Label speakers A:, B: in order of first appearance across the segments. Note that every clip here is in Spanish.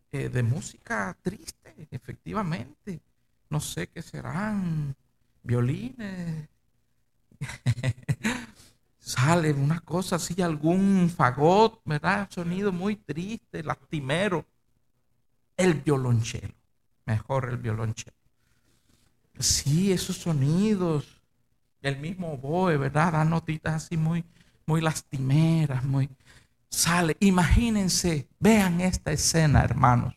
A: de música triste, efectivamente. No sé qué serán, violines. Sale una cosa así, algún fagot, ¿verdad? Sonido muy triste, lastimero. El violonchelo, mejor el violonchelo. Sí, esos sonidos, el mismo oboe, ¿verdad? Da notitas así muy, muy lastimeras, muy... Sale, imagínense, vean esta escena, hermanos.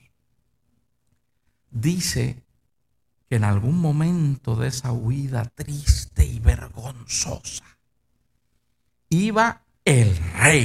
A: Dice que en algún momento de esa huida triste y vergonzosa, iba el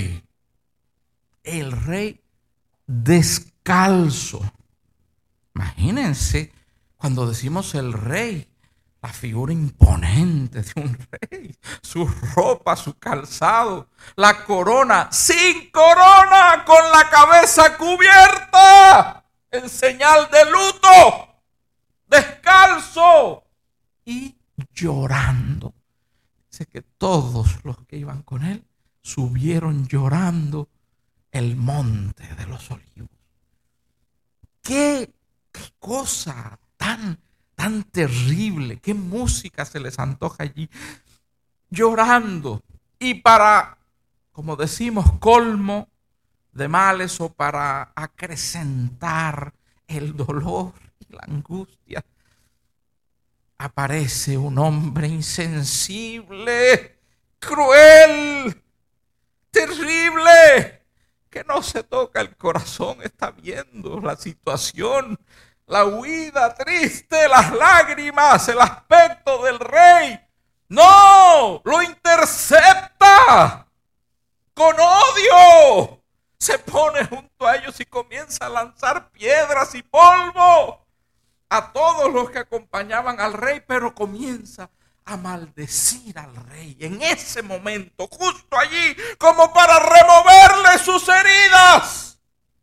A: rey descalzo. Imagínense, cuando decimos el rey, la figura imponente de un rey, su ropa, su calzado, la corona, sin corona, con la cabeza cubierta, en señal de luto, descalzo y llorando. Dice que todos los que iban con él subieron llorando el monte de los olivos. Qué cosa tan terrible, qué música se les antoja allí, llorando. Y para, como decimos, colmo de males, o para acrecentar el dolor y la angustia, aparece un hombre insensible, cruel, terrible, que no se toca el corazón, está viendo la situación, la huida triste, las lágrimas, el aspecto del rey. No, lo intercepta con odio. Se pone junto a ellos y comienza a lanzar piedras y polvo a todos los que acompañaban al rey, pero comienza a maldecir al rey en ese momento, justo allí, como para removerle sus heridas.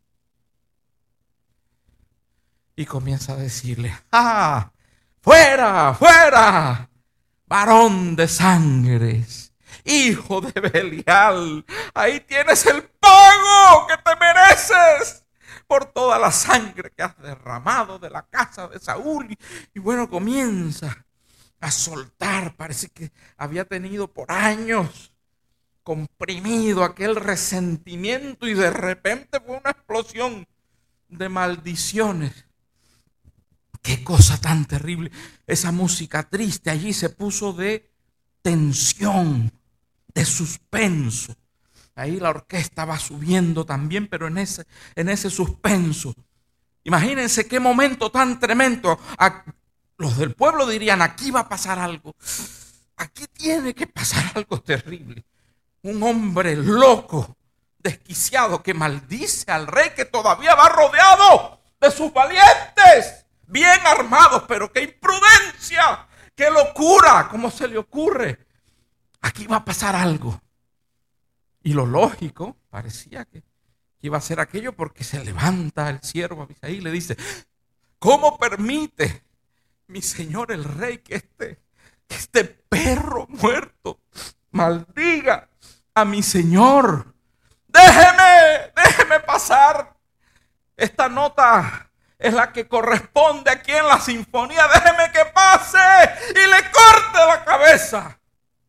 A: Y comienza a decirle: ¡ah! ¡Fuera, fuera! Varón de sangres, hijo de Belial, ahí tienes el pago que te mereces por toda la sangre que has derramado de la casa de Saúl. Y bueno, comienza a soltar, parece que había tenido por años comprimido aquel resentimiento, y de repente fue una explosión de maldiciones. Qué cosa tan terrible. Esa música triste allí se puso de tensión, de suspenso. Ahí la orquesta va subiendo también, pero en ese suspenso. Imagínense qué momento tan tremendo. Los del pueblo dirían: aquí va a pasar algo. Aquí tiene que pasar algo terrible. Un hombre loco, desquiciado, que maldice al rey, que todavía va rodeado de sus valientes, bien armados, pero qué imprudencia, qué locura, ¿cómo se le ocurre? Aquí va a pasar algo. Y lo lógico parecía que iba a ser aquello, porque se levanta el siervo Abisai y le dice: ¿cómo permite mi señor el rey que este perro muerto maldiga a mi señor? Déjeme pasar. Esta nota es la que corresponde aquí en la sinfonía. Déjeme que pase y le corte la cabeza.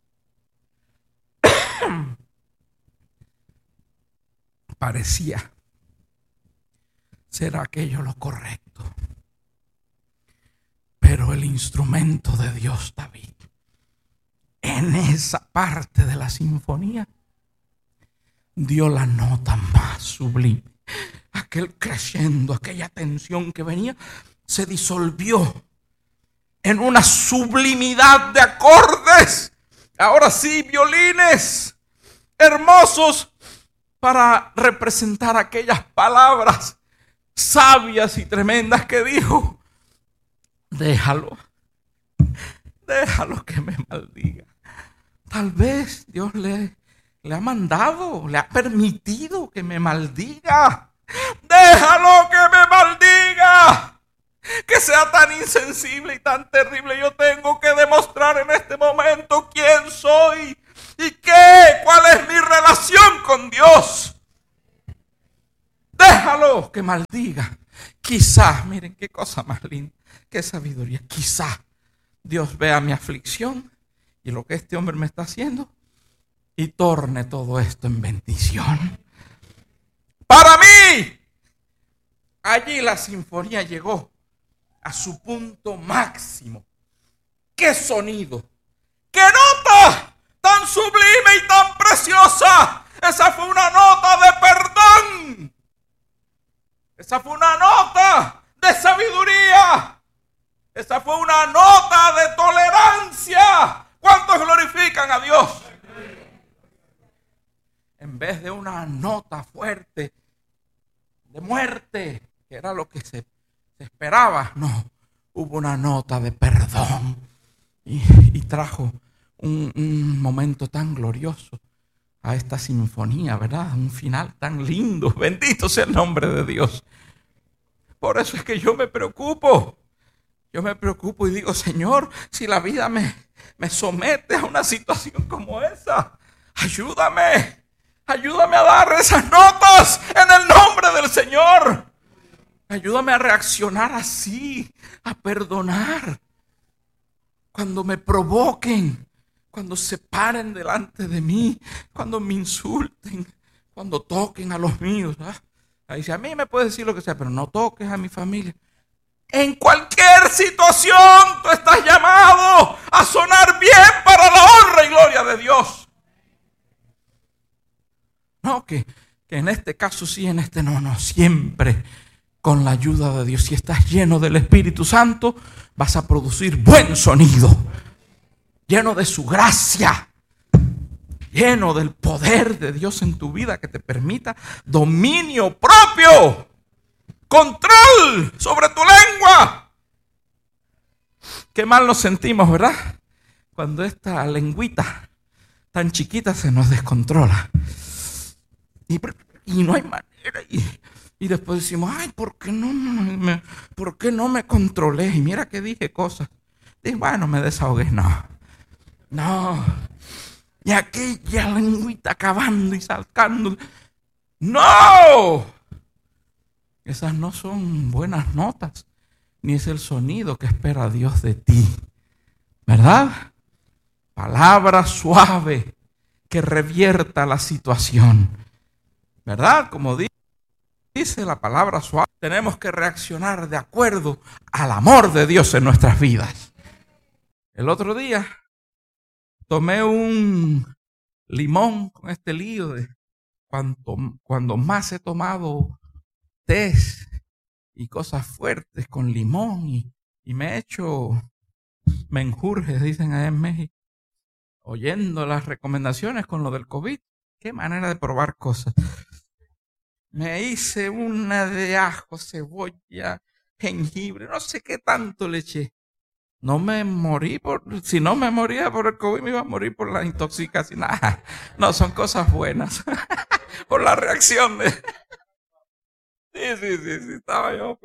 A: Parecía ser aquello lo correcto, pero el instrumento de Dios, David, en esa parte de la sinfonía dio la nota más sublime. Aquel crescendo, aquella tensión que venía, se disolvió en una sublimidad de acordes. Ahora sí, violines hermosos para representar aquellas palabras sabias y tremendas que dijo: déjalo que me maldiga. Tal vez Dios le ha mandado, le ha permitido que me maldiga. Déjalo que me maldiga. Que sea tan insensible y tan terrible. Yo tengo que demostrar en este momento quién soy y cuál es mi relación con Dios. Déjalo que maldiga, quizás, miren qué cosa más linda, qué sabiduría, quizás Dios vea mi aflicción y lo que este hombre me está haciendo y torne todo esto en bendición. Para mí, allí la sinfonía llegó a su punto máximo. ¡Qué sonido! ¡Qué nota tan sublime y tan preciosa! Esa fue una nota de perdón. Esa fue una nota de sabiduría. Esa fue una nota de tolerancia. ¿Cuántos glorifican a Dios? En vez de una nota fuerte de muerte, que era lo que se esperaba, no, hubo una nota de perdón y trajo un momento tan glorioso a esta sinfonía, ¿verdad? Un final tan lindo. Bendito sea el nombre de Dios. Por eso es que yo me preocupo. Yo me preocupo y digo, Señor, si la vida me somete a una situación como esa, ayúdame. Ayúdame a dar esas notas en el nombre del Señor. Ayúdame a reaccionar así, a perdonar. Cuando me provoquen, cuando se paren delante de mí, cuando me insulten, cuando toquen a los míos. Ahí dice, a mí me puedes decir lo que sea, pero no toques a mi familia. En cualquier situación tú estás llamado a sonar bien para la honra y gloria de Dios. No, que en este caso sí, en este no, siempre con la ayuda de Dios. Si estás lleno del Espíritu Santo, vas a producir buen sonido, lleno de su gracia, lleno del poder de Dios en tu vida que te permita dominio propio, control sobre tu lengua. Qué mal nos sentimos, ¿verdad? Cuando esta lengüita tan chiquita se nos descontrola. Y no hay manera. Y después decimos, ay, ¿por qué no me controlé? Y mira que dije cosas. Y bueno, me desahogué. No. Y aquella lengüita acabando y saltando. ¡No! Esas no son buenas notas. Ni es el sonido que espera Dios de ti. ¿Verdad? Palabra suave que revierta la situación. ¿Verdad? Como dice la palabra suave, tenemos que reaccionar de acuerdo al amor de Dios en nuestras vidas. El otro día tomé un limón con este lío de cuando más he tomado té y cosas fuertes con limón y me he hecho menjurjes, dicen allá en México, oyendo las recomendaciones con lo del COVID. Qué manera de probar cosas. Me hice una de ajo, cebolla, jengibre, no sé qué tanto le eché. No me morí si no me moría por el COVID, me iba a morir por la intoxicación. No, son cosas buenas. Por la reacción de... Sí, estaba yo,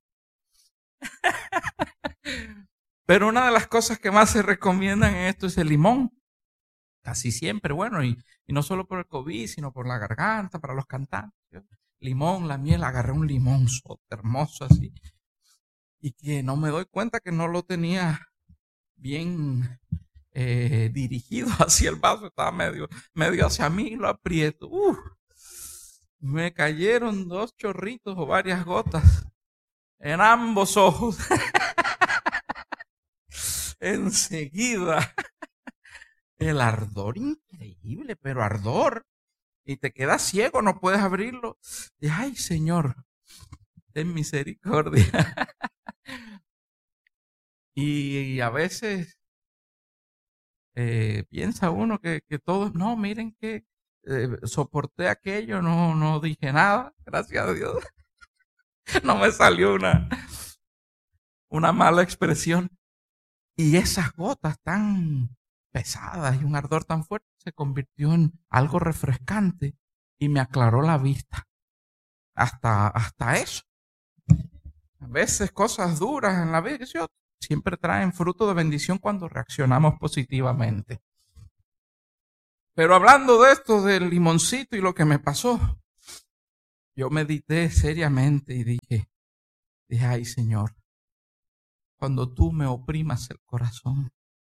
A: pero una de las cosas que más se recomiendan en esto es el limón. Casi siempre, bueno, y no solo por el COVID, sino por la garganta, para los cantantes. Limón, la miel, agarré un limón hermoso así. Y que no me doy cuenta que no lo tenía bien dirigido hacia el vaso. Estaba medio hacia mí, lo aprieto. Me cayeron 2 chorritos o varias gotas en ambos ojos. Enseguida. El ardor increíble, pero ardor. Y te quedas ciego, no puedes abrirlo. Y ay, Señor, ten misericordia. Y a veces piensa uno que todos, no, miren que soporté aquello, no dije nada, gracias a Dios. No me salió una mala expresión. Y esas gotas tan pesadas y un ardor tan fuerte se convirtió en algo refrescante y me aclaró la vista. Hasta eso. A veces cosas duras en la vida siempre traen fruto de bendición cuando reaccionamos positivamente. Pero hablando de esto, del limoncito y lo que me pasó, yo medité seriamente y dije, ay Señor, cuando tú me oprimas el corazón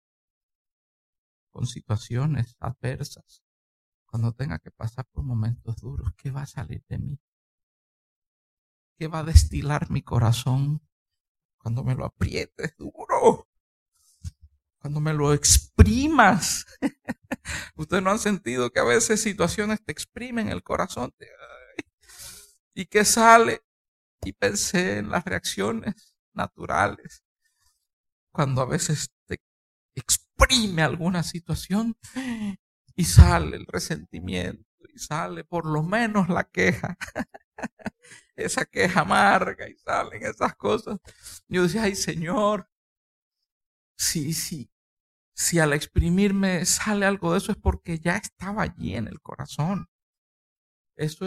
A: con situaciones adversas, cuando tenga que pasar por momentos duros, ¿qué va a salir de mí? ¿Qué va a destilar mi corazón cuando me lo aprietes duro? Cuando me lo exprimas. Ustedes no han sentido que a veces situaciones te exprimen el corazón. ¿Y qué sale? Y pensé en las reacciones naturales. Cuando a veces te exprime alguna situación y sale el resentimiento y sale por lo menos la queja. Esa queja amarga y salen esas cosas. Yo decía, ay Señor, si al exprimirme sale algo de eso es porque ya estaba allí en el corazón. Eso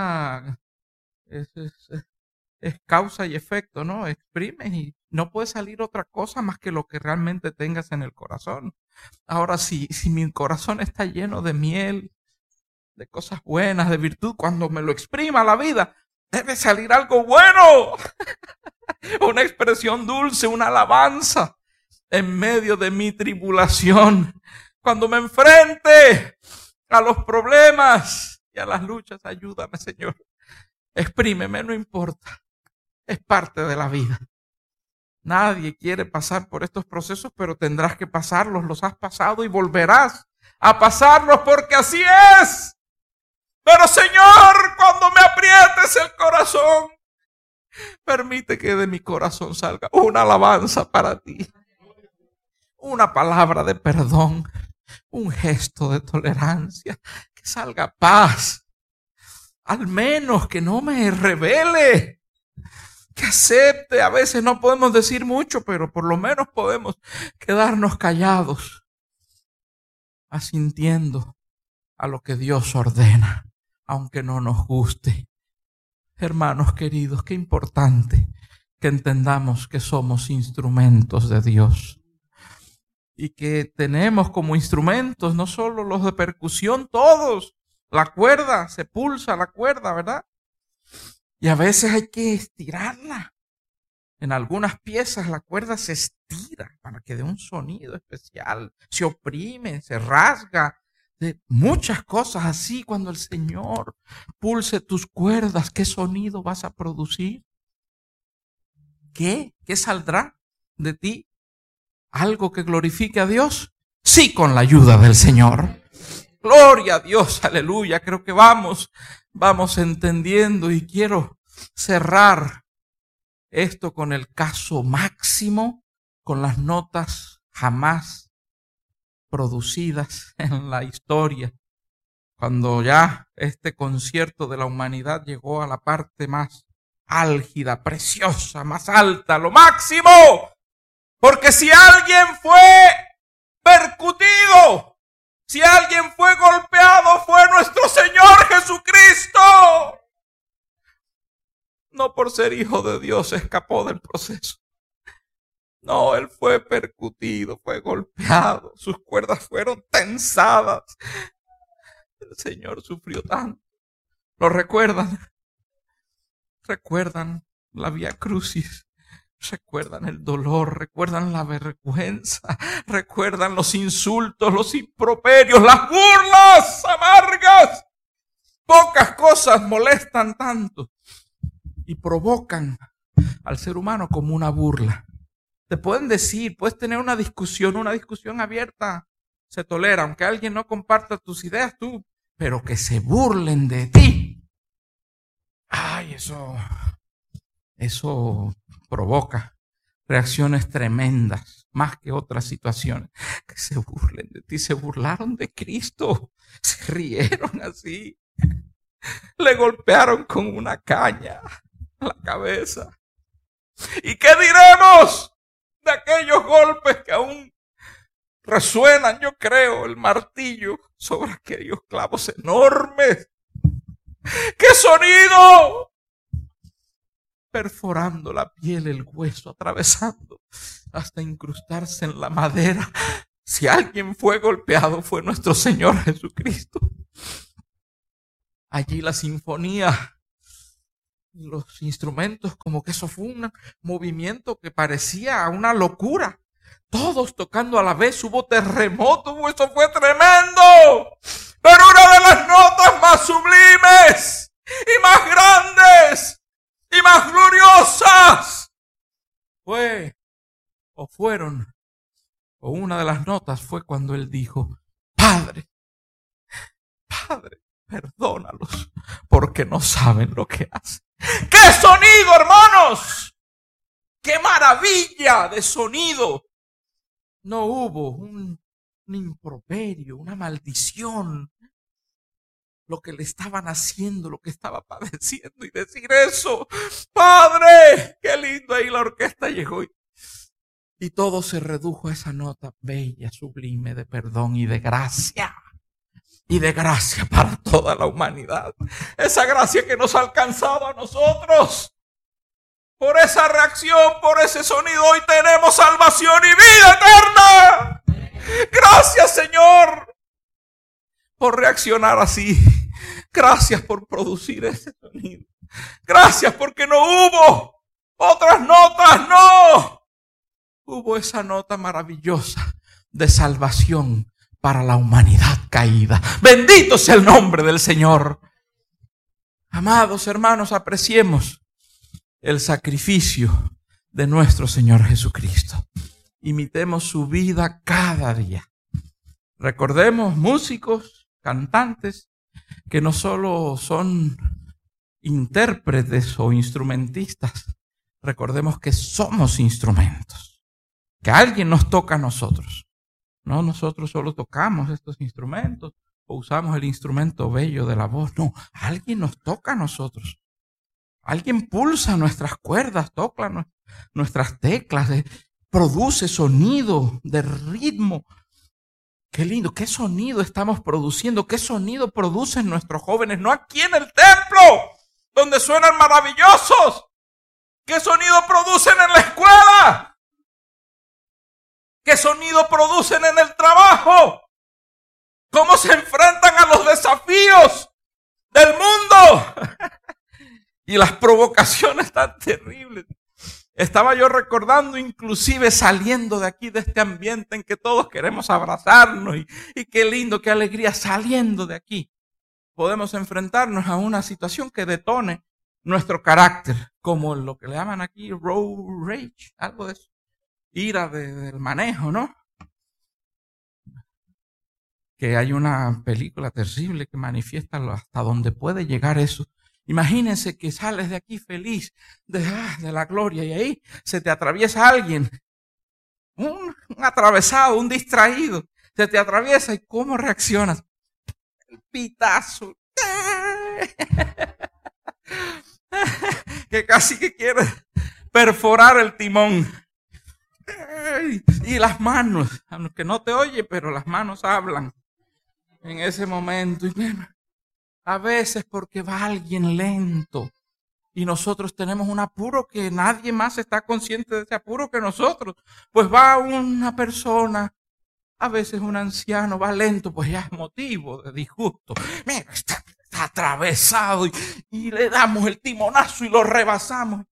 A: es causa y efecto, ¿no? Exprimes y no puede salir otra cosa más que lo que realmente tengas en el corazón. Ahora, si mi corazón está lleno de miel, de cosas buenas, de virtud, cuando me lo exprima la vida, debe salir algo bueno. Una expresión dulce, una alabanza en medio de mi tribulación. Cuando me enfrente a los problemas y a las luchas, ayúdame, Señor. Exprímeme, no importa. Es parte de la vida. Nadie quiere pasar por estos procesos, pero tendrás que pasarlos. Los has pasado y volverás a pasarlos porque así es. Pero Señor, cuando me aprietes el corazón, permite que de mi corazón salga una alabanza para ti. Una palabra de perdón, un gesto de tolerancia, que salga paz. Al menos que no me revele, que acepte. A veces no podemos decir mucho, pero por lo menos podemos quedarnos callados, asintiendo a lo que Dios ordena, aunque no nos guste. Hermanos queridos, qué importante que entendamos que somos instrumentos de Dios y que tenemos como instrumentos no solo los de percusión, todos. La cuerda, se pulsa la cuerda, ¿verdad? Y a veces hay que estirarla. En algunas piezas la cuerda se estira para que dé un sonido especial. Se oprime, se rasga. De muchas cosas así. Cuando el Señor pulse tus cuerdas, ¿qué sonido vas a producir? ¿Qué saldrá de ti? ¿Algo que glorifique a Dios? Sí, con la ayuda del Señor. Gloria a Dios, aleluya. Creo que vamos entendiendo y quiero cerrar esto con el caso máximo, con las notas jamás producidas en la historia. Cuando ya este concierto de la humanidad llegó a la parte más álgida, preciosa, más alta, lo máximo. Porque si alguien fue percutido, si alguien fue golpeado, fue nuestro Señor Jesucristo. No por ser hijo de Dios escapó del proceso. No, Él fue percutido, fue golpeado. Sus cuerdas fueron tensadas. El Señor sufrió tanto. ¿Lo recuerdan? ¿Recuerdan la Vía Crucis? Recuerdan el dolor, recuerdan la vergüenza, recuerdan los insultos, los improperios, las burlas amargas. Pocas cosas molestan tanto y provocan al ser humano como una burla. Te pueden decir, puedes tener una discusión abierta, se tolera, aunque alguien no comparta tus ideas tú, pero que se burlen de ti. Ay, eso provoca reacciones tremendas, más que otras situaciones. Que se burlen de ti, se burlaron de Cristo, se rieron así, le golpearon con una caña a la cabeza. ¿Y qué diremos de aquellos golpes que aún resuenan, yo creo, el martillo sobre aquellos clavos enormes? ¡Qué sonido! Perforando la piel, el hueso, atravesando hasta incrustarse en la madera. Si alguien fue golpeado, fue nuestro Señor Jesucristo. Allí la sinfonía los instrumentos, como que eso fue un movimiento que parecía una locura. Todos tocando a la vez, hubo terremoto, eso fue tremendo. Pero una de las notas más sublimes y más grandes y más gloriosas una de las notas fue cuando él dijo: Padre, perdónalos, porque no saben lo que hacen. ¡Qué sonido, hermanos! ¡Qué maravilla de sonido! No hubo un improperio, una maldición, lo que le estaban haciendo, lo que estaba padeciendo, y decir eso: Padre, qué lindo. Ahí la orquesta llegó y todo se redujo a esa nota bella, sublime de perdón y de gracia. Y de gracia para toda la humanidad. Esa gracia que nos ha alcanzado a nosotros. Por esa reacción, por ese sonido, hoy tenemos salvación y vida eterna. Gracias, Señor, por reaccionar así. Gracias por producir ese sonido. Gracias porque no hubo otras notas, no. Hubo esa nota maravillosa de salvación para la humanidad caída. Bendito sea el nombre del Señor. Amados hermanos, apreciemos el sacrificio de nuestro Señor Jesucristo. Imitemos su vida cada día. Recordemos, músicos, cantantes, que no solo son intérpretes o instrumentistas. Recordemos que somos instrumentos, que alguien nos toca a nosotros. No, nosotros solo tocamos estos instrumentos o usamos el instrumento bello de la voz. No, alguien nos toca a nosotros. Alguien pulsa nuestras cuerdas, toca nuestras teclas, produce sonido de ritmo. Qué lindo, qué sonido estamos produciendo, qué sonido producen nuestros jóvenes, no aquí en el templo, donde suenan maravillosos. ¿Qué sonido producen en la escuela? ¿Qué sonido producen en el trabajo? ¿Cómo se enfrentan a los desafíos del mundo? Y las provocaciones tan terribles. Estaba yo recordando, inclusive saliendo de aquí, de este ambiente en que todos queremos abrazarnos. Y qué lindo, qué alegría, saliendo de aquí. Podemos enfrentarnos a una situación que detone nuestro carácter, como lo que le llaman aquí road rage, algo de eso. Ira del manejo, ¿no? Que hay una película terrible que manifiesta hasta dónde puede llegar eso. Imagínense que sales de aquí feliz de la gloria y ahí se te atraviesa alguien, un atravesado, un distraído, se te atraviesa y ¿cómo reaccionas? El pitazo. Que casi que quiere perforar el timón. Y las manos, aunque no te oye, pero las manos hablan en ese momento. A veces porque va alguien lento y nosotros tenemos un apuro que nadie más está consciente de ese apuro que nosotros. Pues va una persona, a veces un anciano, va lento, pues ya es motivo de disgusto. Mira, está atravesado y le damos el timonazo y lo rebasamos.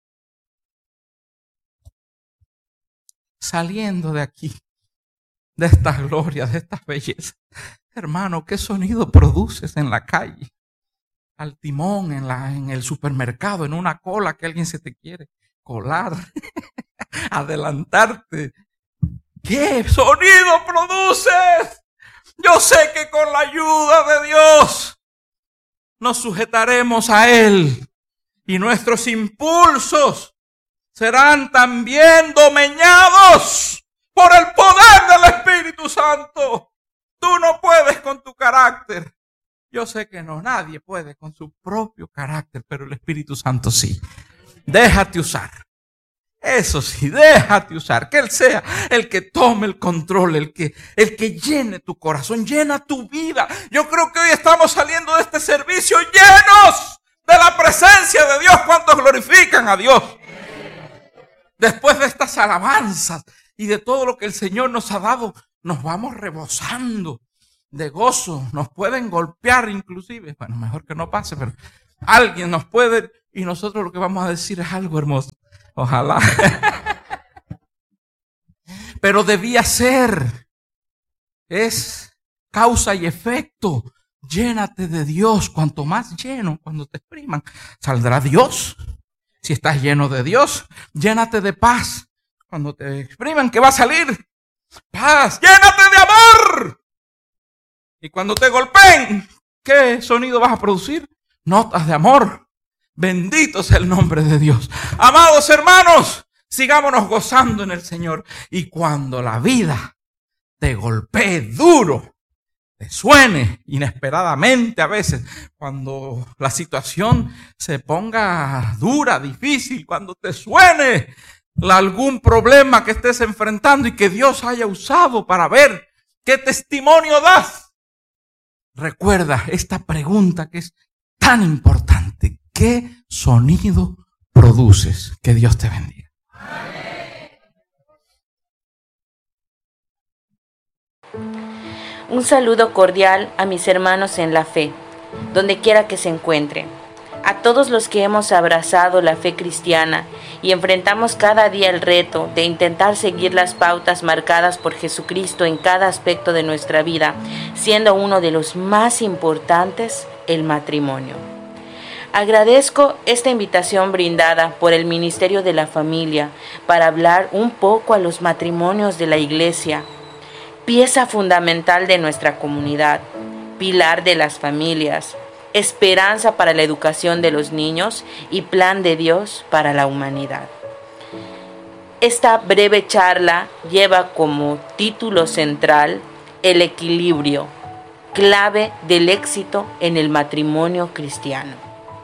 A: Saliendo de aquí, de estas glorias, de estas bellezas. Hermano, ¿qué sonido produces en la calle? Al timón, en el supermercado, en una cola que alguien se te quiere colar, adelantarte. ¿Qué sonido produces? Yo sé que con la ayuda de Dios nos sujetaremos a Él y nuestros impulsos serán también domeñados por el poder del Espíritu Santo. Tú no puedes con tu carácter. Yo sé que no, nadie puede con su propio carácter, pero el Espíritu Santo sí. Déjate usar. Eso sí, déjate usar. Que Él sea el que tome el control, el que llene tu corazón, llena tu vida. Yo creo que hoy estamos saliendo de este servicio llenos de la presencia de Dios. ¿Cuántos glorifican a Dios? Después de estas alabanzas y de todo lo que el Señor nos ha dado, nos vamos rebosando de gozo. Nos pueden golpear inclusive. Bueno, mejor que no pase, pero alguien nos puede Y nosotros lo que vamos a decir es algo hermoso. Ojalá. Pero debía ser. Es causa y efecto. Llénate de Dios. Cuanto más lleno, cuando te expriman, saldrá Dios. Si estás lleno de Dios, llénate de paz. Cuando te expriman, ¿qué va a salir? Paz. Llénate de amor. Y cuando te golpeen, ¿qué sonido vas a producir? Notas de amor. Bendito sea el nombre de Dios. Amados hermanos, sigámonos gozando en el Señor. Y cuando la vida te golpee duro, te suene inesperadamente a veces, cuando la situación se ponga dura, difícil, cuando te suene algún problema que estés enfrentando y que Dios haya usado para ver qué testimonio das, recuerda esta pregunta que es tan importante. ¿Qué sonido produces? Que Dios te bendiga.
B: Un saludo cordial a mis hermanos en la fe, donde quiera que se encuentren. A todos los que hemos abrazado la fe cristiana y enfrentamos cada día el reto de intentar seguir las pautas marcadas por Jesucristo en cada aspecto de nuestra vida, siendo uno de los más importantes el matrimonio. Agradezco esta invitación brindada por el Ministerio de la Familia para hablar un poco a los matrimonios de la Iglesia, pieza fundamental de nuestra comunidad, pilar de las familias, esperanza para la educación de los niños y plan de Dios para la humanidad. Esta breve charla lleva como título central el equilibrio, clave del éxito en el matrimonio cristiano.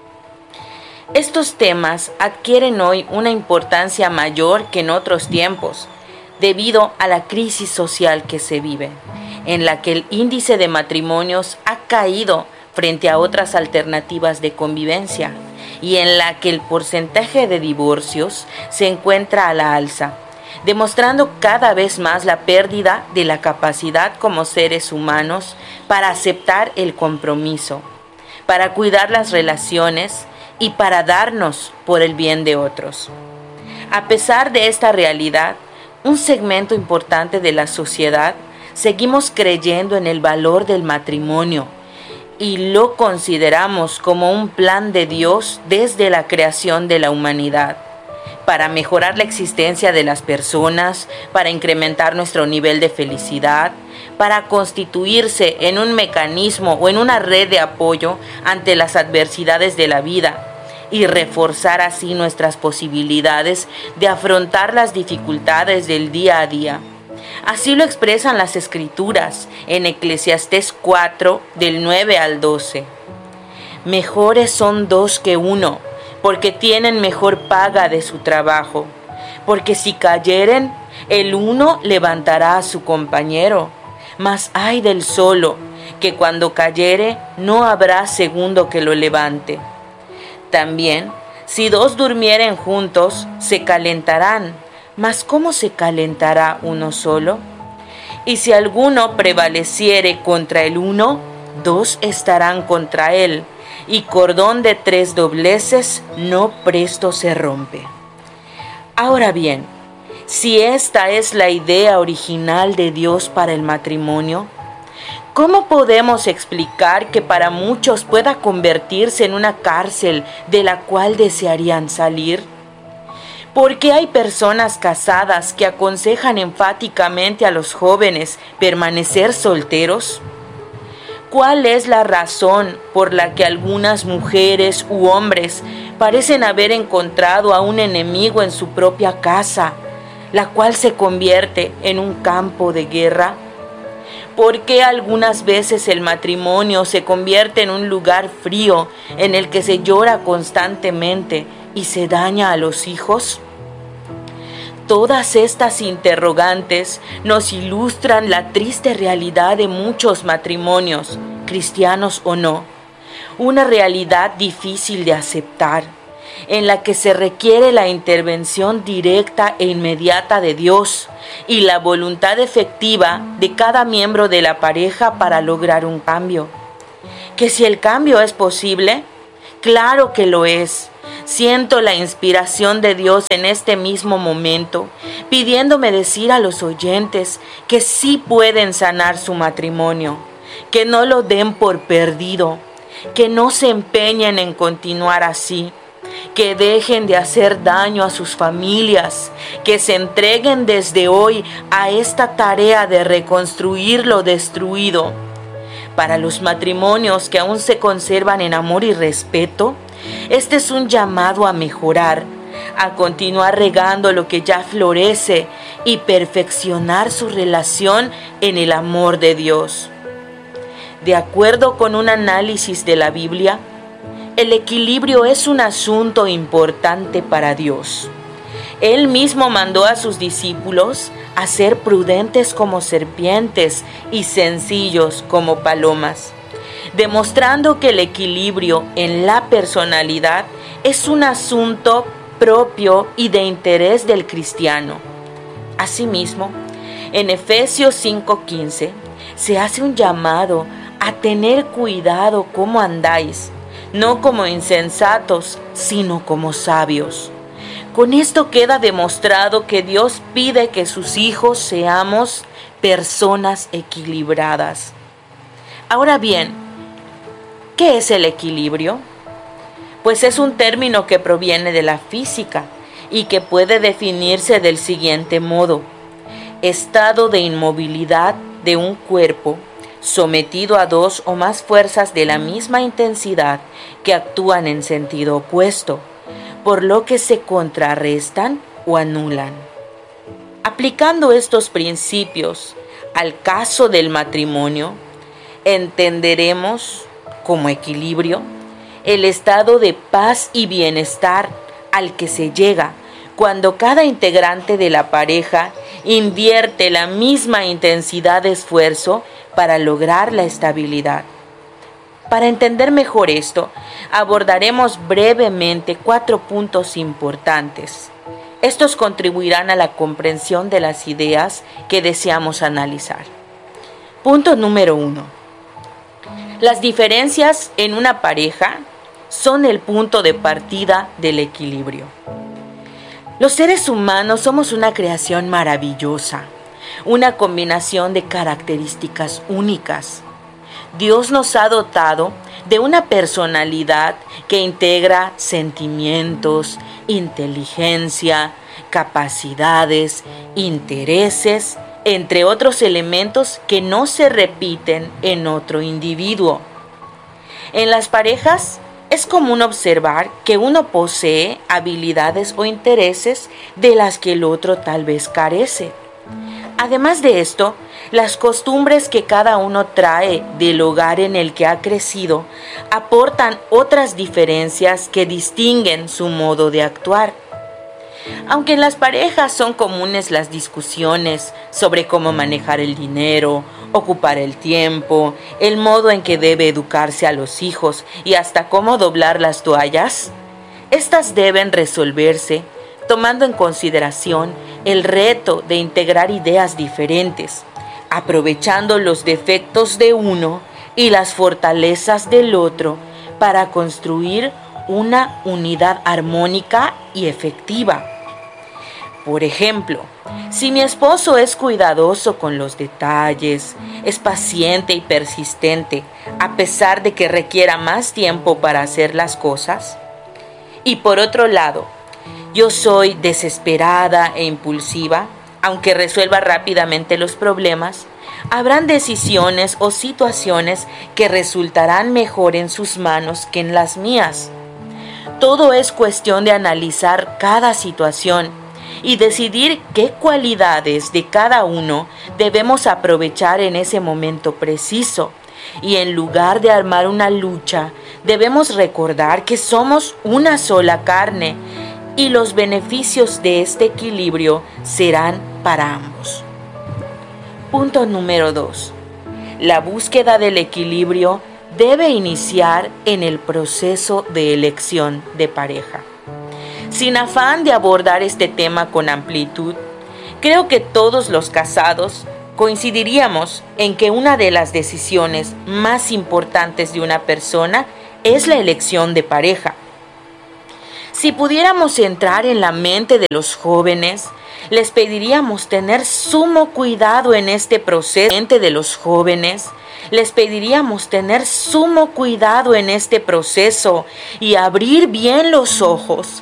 B: Estos temas adquieren hoy una importancia mayor que en otros tiempos, debido a la crisis social que se vive, en la que el índice de matrimonios ha caído frente a otras alternativas de convivencia y en la que el porcentaje de divorcios se encuentra a la alza, demostrando cada vez más la pérdida de la capacidad como seres humanos para aceptar el compromiso, para cuidar las relaciones y para darnos por el bien de otros. A pesar de esta realidad, un segmento importante de la sociedad seguimos creyendo en el valor del matrimonio y lo consideramos como un plan de Dios desde la creación de la humanidad, para mejorar la existencia de las personas, para incrementar nuestro nivel de felicidad, para constituirse en un mecanismo o en una red de apoyo ante las adversidades de la vida y reforzar así nuestras posibilidades de afrontar las dificultades del día a día. Así lo expresan las Escrituras en Eclesiastés 4, del 9 al 12. Mejores son dos que uno, porque tienen mejor paga de su trabajo. Porque si cayeren, el uno levantará a su compañero. Mas ay del solo, que cuando cayere, no habrá segundo que lo levante. También, si dos durmieren juntos, se calentarán. Mas ¿cómo se calentará uno solo? Y si alguno prevaleciere contra el uno, dos estarán contra él, y cordón de 3 dobleces no presto se rompe. Ahora bien, si esta es la idea original de Dios para el matrimonio, ¿cómo podemos explicar que para muchos pueda convertirse en una cárcel de la cual desearían salir? ¿Por qué hay personas casadas que aconsejan enfáticamente a los jóvenes permanecer solteros? ¿Cuál es la razón por la que algunas mujeres u hombres parecen haber encontrado a un enemigo en su propia casa, la cual se convierte en un campo de guerra? ¿Por qué algunas veces el matrimonio se convierte en un lugar frío en el que se llora constantemente y se daña a los hijos? Todas estas interrogantes nos ilustran la triste realidad de muchos matrimonios, cristianos o no, una realidad difícil de aceptar, en la que se requiere la intervención directa e inmediata de Dios y la voluntad efectiva de cada miembro de la pareja para lograr un cambio. Que si el cambio es posible, claro que lo es, Siento la inspiración de Dios en este mismo momento, pidiéndome decir a los oyentes que sí pueden sanar su matrimonio, que no lo den por perdido, que no se empeñen en continuar así, que dejen de hacer daño a sus familias, que se entreguen desde hoy a esta tarea de reconstruir lo destruido. Para los matrimonios que aún se conservan en amor y respeto, este es un llamado a mejorar, a continuar regando lo que ya florece y perfeccionar su relación en el amor de Dios. De acuerdo con un análisis de la Biblia, el equilibrio es un asunto importante para Dios. Él mismo mandó a sus discípulos a ser prudentes como serpientes y sencillos como palomas, demostrando que el equilibrio en la personalidad es un asunto propio y de interés del cristiano. Asimismo, en Efesios 5:15 se hace un llamado a tener cuidado cómo andáis, no como insensatos, sino como sabios. Con esto queda demostrado que Dios pide que sus hijos seamos personas equilibradas. Ahora bien, ¿qué es el equilibrio? Pues es un término que proviene de la física y que puede definirse del siguiente modo: estado de inmovilidad de un cuerpo sometido a dos o más fuerzas de la misma intensidad que actúan en sentido opuesto, por lo que se contrarrestan o anulan. Aplicando estos principios al caso del matrimonio, entenderemos como equilibrio el estado de paz y bienestar al que se llega cuando cada integrante de la pareja invierte la misma intensidad de esfuerzo para lograr la estabilidad. Para entender mejor esto, abordaremos brevemente 4 puntos importantes. Estos contribuirán a la comprensión de las ideas que deseamos analizar. Punto número 1. Las diferencias en una pareja son el punto de partida del equilibrio. Los seres humanos somos una creación maravillosa, una combinación de características únicas. Dios nos ha dotado de una personalidad que integra sentimientos, inteligencia, capacidades, intereses, entre otros elementos que no se repiten en otro individuo. En las parejas es común observar que uno posee habilidades o intereses de las que el otro tal vez carece. Además de esto, las costumbres que cada uno trae del hogar en el que ha crecido aportan otras diferencias que distinguen su modo de actuar. Aunque en las parejas son comunes las discusiones sobre cómo manejar el dinero, ocupar el tiempo, el modo en que debe educarse a los hijos y hasta cómo doblar las toallas, estas deben resolverse tomando en consideración el reto de integrar ideas diferentes, aprovechando los defectos de uno y las fortalezas del otro para construir una unidad armónica y efectiva. Por ejemplo, si mi esposo es cuidadoso con los detalles, es paciente y persistente, a pesar de que requiera más tiempo para hacer las cosas, y por otro lado, yo soy desesperada e impulsiva, aunque resuelva rápidamente los problemas, habrán decisiones o situaciones que resultarán mejor en sus manos que en las mías. Todo es cuestión de analizar cada situación y decidir qué cualidades de cada uno debemos aprovechar en ese momento preciso. Y en lugar de armar una lucha, debemos recordar que somos una sola carne y los beneficios de este equilibrio serán para ambos. Punto número 2. La búsqueda del equilibrio debe iniciar en el proceso de elección de pareja. Sin afán de abordar este tema con amplitud, creo que todos los casados coincidiríamos en que una de las decisiones más importantes de una persona es la elección de pareja. Si pudiéramos entrar en la mente de los jóvenes, les pediríamos tener sumo cuidado en este proceso. Les pediríamos tener sumo cuidado en este proceso y abrir bien los ojos